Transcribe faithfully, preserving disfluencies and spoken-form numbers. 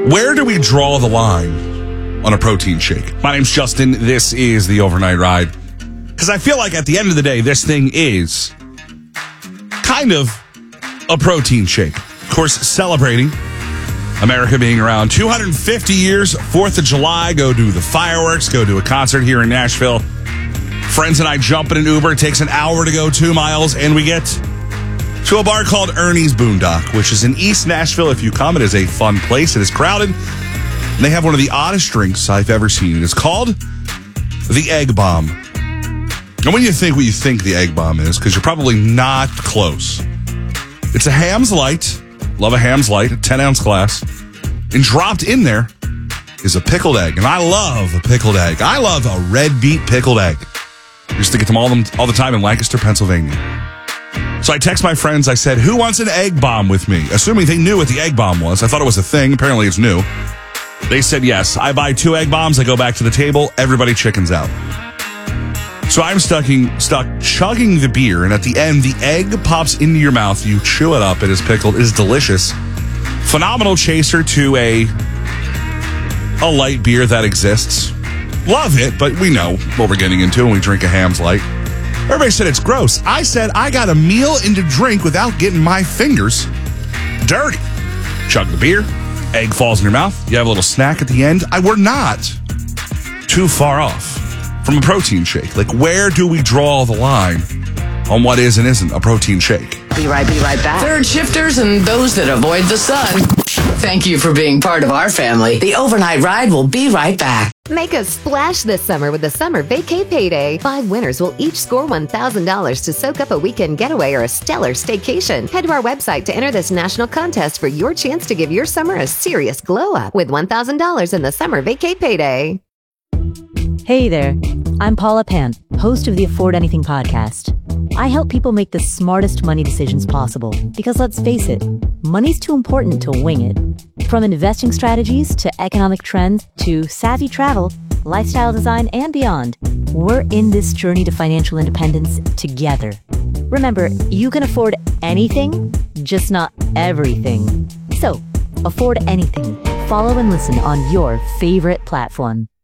Where do we draw the line on a protein shake? My name's Justin. This is the Overnight Ride. Because I feel like at the end of the day, this thing is kind of a protein shake. Of course, celebrating America being around two hundred fifty years, fourth of July, go do the fireworks, go to a concert here in Nashville. Friends and I jump in an Uber. It takes an hour to go two miles, and we get to a bar called Ernie's Boondock, which is in East Nashville. If you come, it is a fun place. It is crowded. And they have one of the oddest drinks I've ever seen. It's called the Egg Bomb. And when you think what you think the Egg Bomb is, because you're probably not close. It's a Hamm's Light. Love a Hamm's Light, a ten-ounce glass. And dropped in there is a pickled egg. And I love a pickled egg. I love a red beet pickled egg. I used to get them all, them all the time in Lancaster, Pennsylvania. So I text my friends. I said, who wants an egg bomb with me? Assuming they knew what the egg bomb was. I thought it was a thing. Apparently it's new. They said yes. I buy two egg bombs. I go back to the table. Everybody chickens out. So I'm stuck, in, stuck chugging the beer. And at the end, the egg pops into your mouth. You chew it up. It is pickled. It is delicious. Phenomenal chaser to a, a light beer that exists. Love it, but we know what we're getting into when we drink a Hamm's Light. Everybody said it's gross. I said I got a meal into drink without getting my fingers dirty. Chug the beer, egg falls in your mouth, you have a little snack at the end. I We're not too far off from a protein shake. Like, where do we draw the line on what is and isn't a protein shake? Be right, be right back. Third shifters and those that avoid the sun. Thank you for being part of our family. The Overnight Ride will be right back. Make a splash this summer with the Summer Vacay Payday. Five winners will each score one thousand dollars to soak up a weekend getaway or a stellar staycation. Head to our website to enter this national contest for your chance to give your summer a serious glow up with one thousand dollars in the Summer Vacay Payday. Hey there, I'm Paula Pan, host of the Afford Anything podcast. I help people make the smartest money decisions possible because, let's face it, money's too important to wing it. From investing strategies to economic trends to savvy travel, lifestyle design, and beyond, we're in this journey to financial independence together. Remember, you can afford anything, just not everything. So, afford anything. Follow and listen on your favorite platform.